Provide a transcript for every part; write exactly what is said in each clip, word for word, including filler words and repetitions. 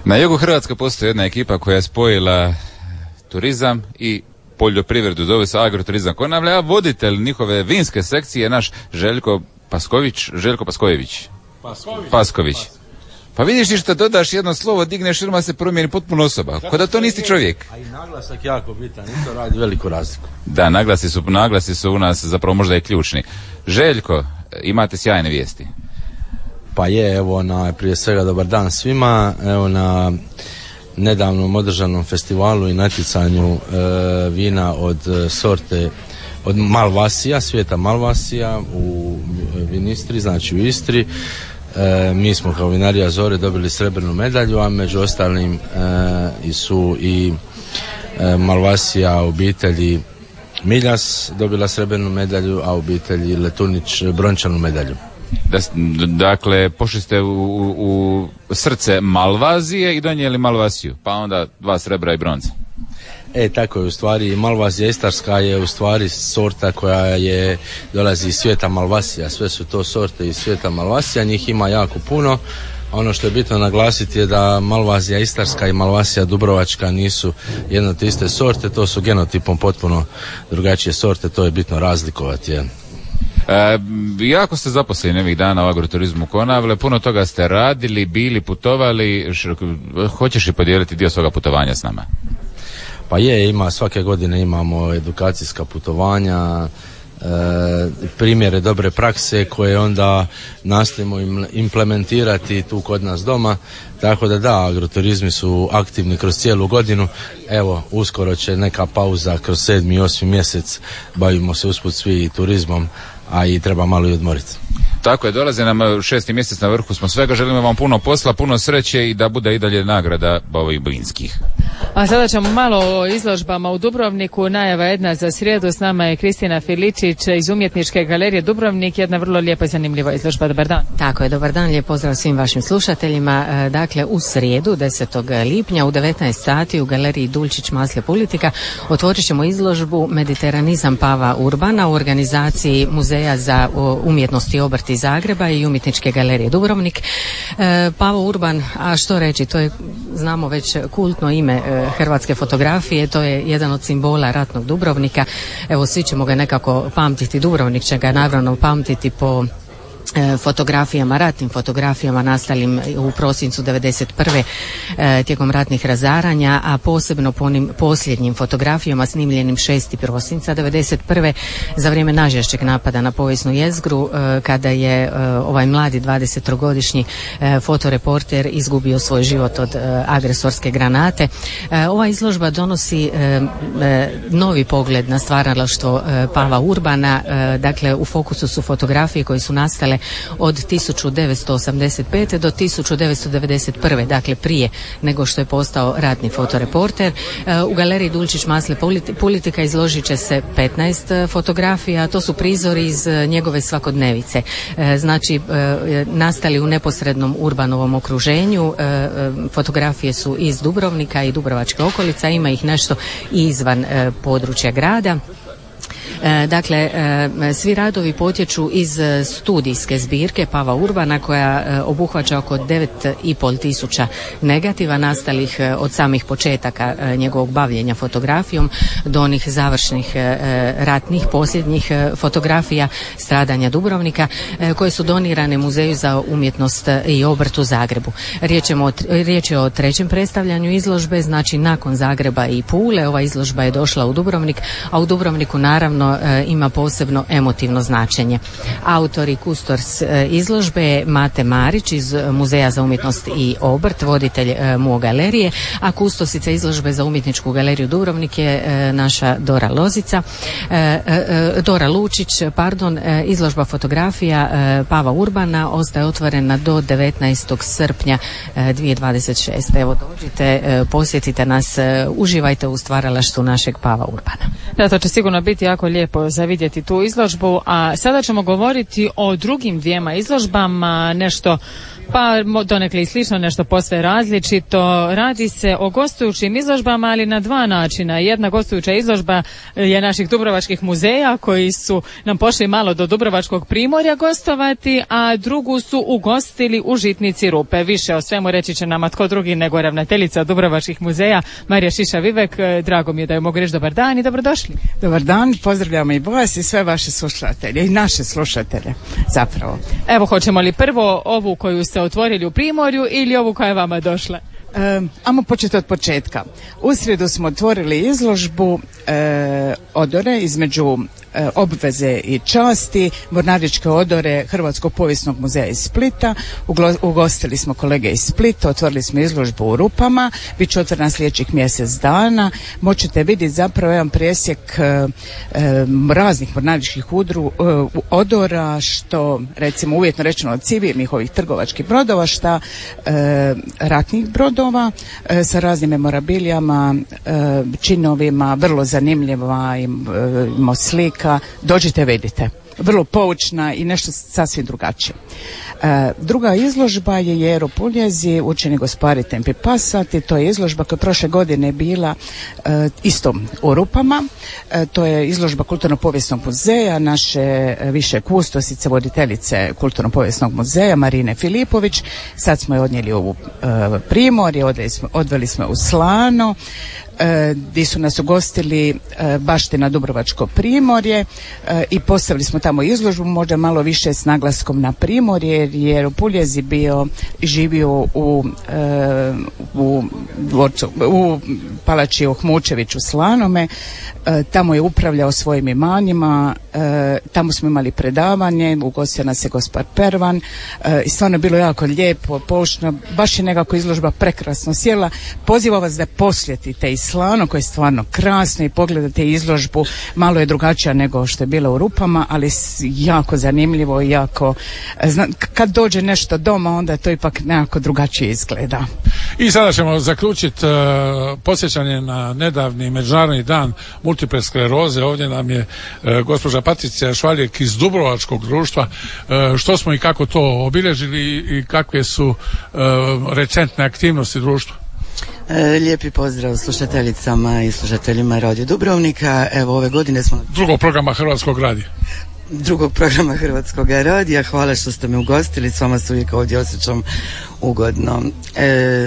Na jugu Hrvatske postoji jedna ekipa koja je spojila turizam i poljoprivredu, zove se Agroturizam Konavle, a voditelj njihove vinske sekcije je naš Željko Pasković, Željko Paskojević. Pasković. Pasković. Pa vidiš ti što dodaš jedno slovo, digneš ilma se promijeni potpuno osoba. Ko da to nisi čovjek. A i naglasak jako bitan, i to radi veliku razliku. Da, naglasi su, naglasi su u nas zapravo možda i ključni. Željko, imate sjajne vijesti. Pa je, evo, na, prije svega dobar dan svima. Evo, na nedavnom održanom festivalu i natjecanju e, vina od sorte od Malvasija, svijeta Malvasija u Vinistri, znači u Istri. E, mi smo kao vinarija Zore dobili srebrnu medalju, a među ostalim e, su i e, Malvasija obitelji Miljas dobila srebrnu medalju, a obitelji Letunić brončanu medalju. Da, dakle, pošli ste u, u, u srce Malvazije i donijeli Malvasiju, pa onda dva srebra i bronca. E, tako je, u stvari Malvazija istarska je u stvari sorta koja je dolazi iz svijeta Malvasija, sve su to sorte iz svijeta Malvasija, njih ima jako puno. Ono što je bitno naglasiti je da Malvazija istarska i Malvasija dubrovačka nisu jedno te iste sorte, to su genotipom potpuno drugačije sorte, to je bitno razlikovati. Je. E, jako ste zaposleni ovih dana u Agroturizmu Konavle, puno toga ste radili, bili, putovali, š, hoćeš li podijeliti dio svoga putovanja s nama? Pa je, ima, svake godine imamo edukacijska putovanja, e, primjere dobre prakse koje onda nastojimo implementirati tu kod nas doma, tako da da, agroturizmi su aktivni kroz cijelu godinu. Evo, uskoro će neka pauza kroz sedmi i osmi mjesec, bavimo se usput svi turizmom, a i treba malo i odmoriti. Tako je, dolaze nam šesti mjesec, na vrhu smo svega, želimo vam puno posla, puno sreće i da bude i dalje nagrada ovih vinskih. A sada ćemo malo o izložbama u Dubrovniku. Najava jedna za srijedu, s nama je Kristina Filičić iz Umjetničke galerije Dubrovnik, jedna vrlo lijepa i zanimljiva izložba. Dobar dan. Tako je, dobar dan, lijep pozdrav svim vašim slušateljima. Dakle, u srijedu, desetog lipnja u devetnaest sati u galeriji Dulčić Masle Politika otvorit ćemo izložbu Mediteranizam Pava Urbana u organizaciji Muzeja za umjetnost i obrt iz Zagreba i Umjetničke galerije Dubrovnik. Pavo Urban, a što reći, to je, znamo već, kultno ime hrvatske fotografije, to je jedan od simbola ratnog Dubrovnika. Evo, svi ćemo ga nekako pamtiti, Dubrovnik će ga naravno pamtiti po fotografijama, ratnim fotografijama nastalim u prosincu devedeset prve tijekom ratnih razaranja, a posebno po onim posljednjim fotografijama snimljenim šestog prosinca devedeset prve za vrijeme najžešćeg napada na povijesnu jezgru, kada je ovaj mladi dvadesettrogodišnji fotoreporter izgubio svoj život od agresorske granate. Ova izložba donosi novi pogled na stvaralaštvo Pava Urbana. Dakle, u fokusu su fotografije koje su nastale od tisuću devetsto osamdeset pete do tisuću devetsto devedeset prve, dakle prije nego što je postao ratni fotoreporter. U galeriji Dulčić Masle Politika izložit će se petnaest fotografija, to su prizori iz njegove svakodnevice, znači nastali u neposrednom urbanovom okruženju. Fotografije su iz Dubrovnika i Dubrovačke okolica, ima ih nešto i izvan područja grada. Dakle, svi radovi potječu iz studijske zbirke Pava Urbana koja obuhvaća oko devet i pol tisuća negativa nastalih od samih početaka njegovog bavljenja fotografijom do onih završnih ratnih posljednjih fotografija stradanja Dubrovnika koje su donirane Muzeju za umjetnost i obrt u Zagrebu. Riječ je o, riječ je o trećem predstavljanju izložbe, znači nakon Zagreba i Pule ova izložba je došla u Dubrovnik, a u Dubrovniku naravno ima posebno emotivno značenje. Autor i kustors izložbe je Mate Marić iz Muzeja za umjetnost i obrt, voditelj Muo galerije, a kustosica izložbe za Umjetničku galeriju Dubrovnik je naša Dora Lozica, Dora Lučić, pardon. Izložba fotografija Pava Urbana ostaje otvorena do devetnaestog srpnja dvije tisuće dvadeset šeste. Evo, dođite, posjetite nas, uživajte u stvaralaštvu našeg Pava Urbana. Da, to će sigurno biti jako lijepo za vidjeti tu izložbu, a sada ćemo govoriti o drugim dvijema izložbama, nešto Pa donekle i slično, nešto posve različito. Radi se o gostujućim izložbama, ali na dva načina. Jedna gostujuća izložba je naših dubrovačkih muzeja koji su nam pošli malo do Dubrovačkog primorja gostovati, a drugu su ugostili u Žitnici Rupe. Više o svemu reći će nama tko drugi nego ravnateljica Dubrovačkih muzeja Marija Šiša-Vivek. Drago mi je da joj mogu reći dobar dan i dobrodošli. Dobar dan, pozdravljamo i vas i sve vaše slušatelje i naše slušatelje zapravo. Evo, hoćemo li prvo ovu koju ste otvorili u Primorju ili ovu koja je vama došla? E, ajmo početi od početka. U srijedu smo otvorili izložbu e, odore između e, obveze i časti, mornaričke odore Hrvatskog povijesnog muzeja iz Splita. Uglo, ugostili smo kolege iz Splita, otvorili smo izložbu u Rupama, bit će otvorena sljedećih mjesec dana. Možete vidjeti zapravo jedan presjek e, e, raznih mornaričkih udru, e, odora, što recimo uvjetno rečeno od civilnih ovih trgovačkih brodova, šta e, ratnih brodova sa raznim memorabilijama, činovima, vrlo zanimljiva, ima slika. Dođite, vidite. Vrlo poučna i nešto sasvim drugačije. E, druga izložba je Jero Puljezi, učeni gospari Tempi Passati. To je izložba koja je prošle godine bila e, isto u Rupama. E, to je izložba Kulturno-povijesnog muzeja, naše više kustosice, voditeljice Kulturno-povijesnog muzeja Marine Filipović. Sad smo je odnijeli u e, Primorje, odveli smo, odveli smo u Slano, e, gdje su nas ugostili e, baština Dubrovačko Primorje e, i postavili smo tamo izložbu, možda malo više s naglaskom na Primorje, jer u Puljezi bio živio u, e, u, dvorcu, u palači Ohmučević u Slanome. E, tamo je upravljao svojim imanjima, e, tamo smo imali predavanje, ugostio nas je gospar Pervan e, i stvarno je bilo jako lijepo, poučno, baš je nekako izložba prekrasno sjela. Pozivam vas da posjetite i Slano, koje je stvarno krasno, i pogledate izložbu, malo je drugačija nego što je bila u Rupama, ali jako zanimljivo i jako, zna, kad dođe nešto doma, onda to ipak nekako drugačije izgleda. I sada ćemo zaključiti uh, podsjećanje na nedavni Međunarodni dan multiple skleroze. Ovdje nam je uh, gospođa Patricija Švaljek iz Dubrovačkog društva. Uh, što smo i kako to obilježili i kakve su uh, recentne aktivnosti društva? Lijepi pozdrav slušateljicama i slušateljima Radio Dubrovnika. Evo, ove godine smo... Drugog programa Hrvatskog radija. Drugog programa Hrvatskog radija. Hvala što ste me ugostili, s vama se uvijek ovdje osjećam ugodno. E,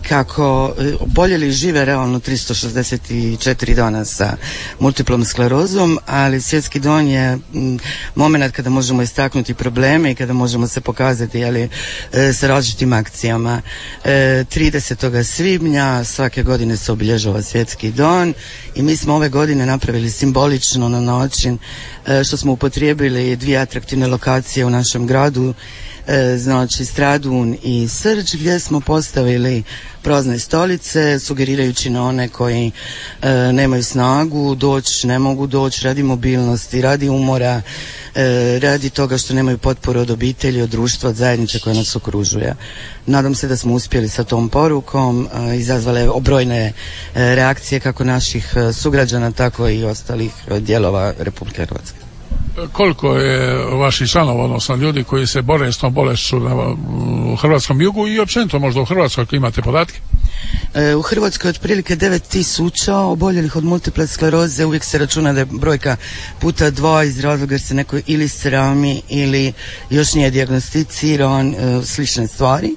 kako oboljeli žive realno tristo šezdeset četiri dana sa multiplom sklerozom, ali svjetski dan je moment kada možemo istaknuti probleme i kada možemo se pokazati, ali e, sa različitim akcijama. E, tridesetog svibnja svake godine se obilježava svjetski dan i mi smo ove godine napravili simbolično na način e, što smo upotrijebili dvije atraktivne lokacije u našem gradu, znači Stradun i Srđ, gdje smo postavili prazne stolice, sugerirajući na one koji e, nemaju snagu doći, ne mogu doći radi mobilnosti, radi umora, e, radi toga što nemaju potporu od obitelji, od društva, od zajednice koja nas okružuje. Nadam se da smo uspjeli sa tom porukom, e, izazvale obrojne e, reakcije kako naših sugrađana, tako i ostalih dijelova Republike Hrvatske. Koliko je vaših članova, odnosno ljudi koji se bore s tom bolešću na, u hrvatskom jugu i općenito možda u Hrvatskoj, ako imate podatke? E, u Hrvatskoj je otprilike devet tisuća oboljelih od multiple skleroze. Uvijek se računa da je brojka puta dva iz razloga jer se neko ili srami ili još nije dijagnosticiran, e, slične stvari.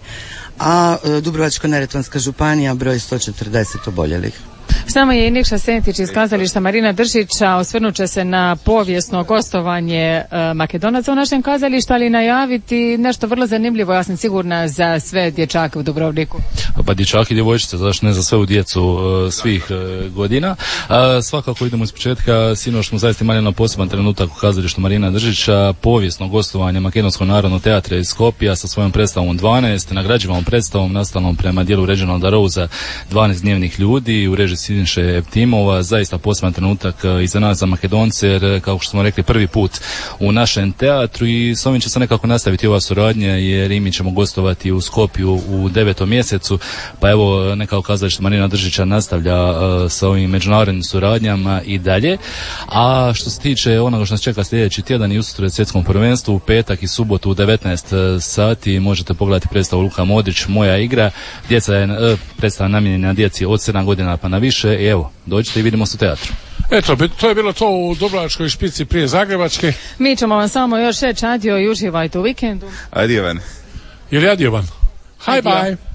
A e, Dubrovačko-neretvanska županija broji sto četrdeset oboljelih. S nama je i Nikša Sentić iz kazališta Marina Držića. Osvrnut će se na povijesno gostovanje e, Makedonaca u našem kazalištu, ali najaviti nešto vrlo zanimljivo, ja sam sigurna, za sve dječake u Dubrovniku. Pa dječaki i djevojčice, zašto ne za sve u djecu e, svih e, godina. A, svakako idemo iz početka. Sinoć smo zaista imali na poseban trenutak u kazalištu Marina Držića, povijesno gostovanje Makedonskog narodnog teatra iz Skopja sa svojom predstavom dvanaest, nagrađivom predstavom nastalom prema dijelu Reginalda Rosea dvanaest dnevnih ljudi u režiji više timova, zaista poseban trenutak i za nas, za Makedonce, jer kao što smo rekli prvi put u našem teatru i s ovim će se nekako nastaviti ova suradnja, jer i mi ćemo gostovati u Skopju u devetom mjesecu, pa evo nekako kazalište Marina Držića nastavlja uh, sa ovim međunarodnim suradnjama i dalje. A što se tiče onoga što nas čeka sljedeći tjedan i usutra svjetskom prvenstvu, u petak i subotu u devetnaest sati možete pogledati predstavu Luka Modrić, Moja igra. Djeca je uh, predstava namijenjena djeci od sedam godina pa na više i evo, dođite i vidimo se u teatru. Eto, to je bilo to u Dubrovačkoj špici prije Zagrebačke. Mi ćemo vam samo još reći adio i uživajte u vikendu. Adjevan. Ili adjevan. Hi bye.